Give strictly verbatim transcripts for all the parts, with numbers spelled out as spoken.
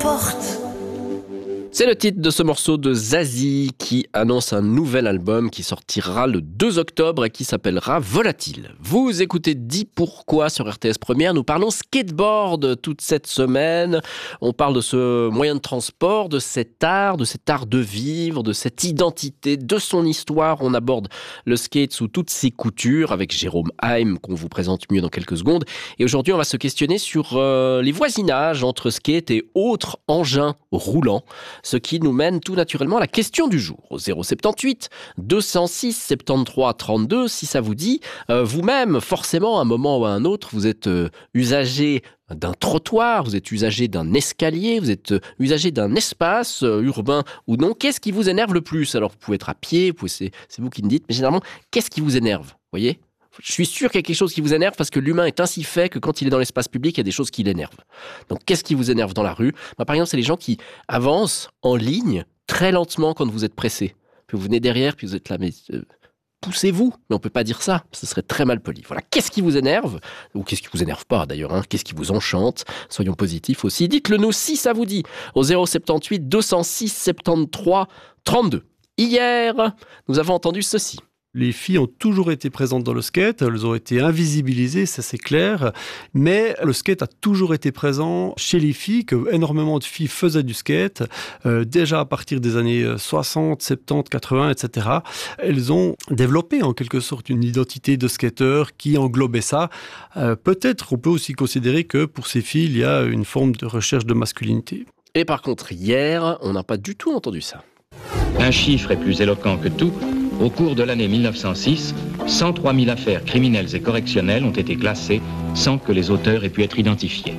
porte. C'est le titre de ce morceau de Zazie qui annonce un nouvel album qui sortira le deux octobre et qui s'appellera Volatile. Vous écoutez Dis Pourquoi sur R T S Première. Nous parlons skateboard toute cette semaine. On parle de ce moyen de transport, de cet art, de cet art de vivre, de cette identité, de son histoire. On aborde le skate sous toutes ses coutures avec Jérôme Haim qu'on vous présente mieux dans quelques secondes. Et aujourd'hui, on va se questionner sur euh, les voisinages entre skate et autres engins roulants. Ce qui nous mène tout naturellement à la question du jour, au zéro soixante-dix-huit deux cent six soixante-treize trente-deux, si ça vous dit. Euh, vous-même, forcément, à un moment ou à un autre, vous êtes euh, usager d'un trottoir, vous êtes usager d'un escalier, vous êtes euh, usager d'un espace euh, urbain ou non. Qu'est-ce qui vous énerve le plus ? Alors, vous pouvez être à pied, vous pouvez, c'est, c'est vous qui me dites, mais généralement, qu'est-ce qui vous énerve ? Vous voyez ? Je suis sûr qu'il y a quelque chose qui vous énerve parce que l'humain est ainsi fait que quand il est dans l'espace public, il y a des choses qui l'énervent. Donc, qu'est-ce qui vous énerve dans la rue ? Bah, par exemple, c'est les gens qui avancent en ligne très lentement quand vous êtes pressé. Puis vous venez derrière, puis vous êtes là, mais euh, poussez-vous. Mais on ne peut pas dire ça, ce serait très mal poli. Voilà, qu'est-ce qui vous énerve ? Ou qu'est-ce qui vous énerve pas d'ailleurs, hein ? Qu'est-ce qui vous enchante ? Soyons positifs aussi. Dites-le nous si ça vous dit. Au zéro soixante-dix-huit deux cent six soixante-treize trente-deux. Hier, nous avons entendu ceci. Les filles ont toujours été présentes dans le skate, elles ont été invisibilisées, ça c'est clair, mais le skate a toujours été présent chez les filles, que énormément de filles faisaient du skate, euh, déjà à partir des années soixante, soixante-dix, quatre-vingts, et cetera. Elles ont développé en quelque sorte une identité de skateur qui englobait ça. Euh, peut-être on peut aussi considérer que pour ces filles, il y a une forme de recherche de masculinité. Et par contre, hier, on n'a pas du tout entendu ça. Un chiffre est plus éloquent que tout. Au cours de l'année mille neuf cent six, cent trois mille affaires criminelles et correctionnelles ont été classées sans que les auteurs aient pu être identifiés.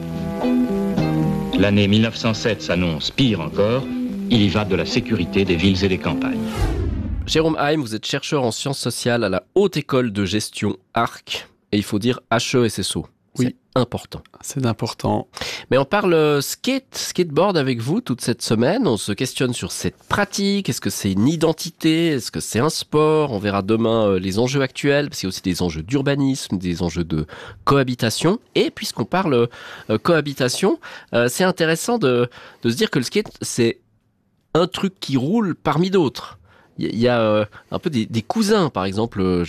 L'année mille neuf cent sept s'annonce pire encore. Il y va de la sécurité des villes et des campagnes. Jérôme Haim, vous êtes chercheur en sciences sociales à la Haute École de Gestion A R C. Et il faut dire H E S S O. Oui. C'est important. C'est important. Mais on parle skate, skateboard avec vous toute cette semaine. On se questionne sur cette pratique. Est-ce que c'est une identité ? Est-ce que c'est un sport ? On verra demain les enjeux actuels, parce qu'il y a aussi des enjeux d'urbanisme, des enjeux de cohabitation. Et puisqu'on parle euh, cohabitation, euh, c'est intéressant de, de se dire que le skate, c'est un truc qui roule parmi d'autres. Il y a euh, un peu des, des cousins, par exemple, euh,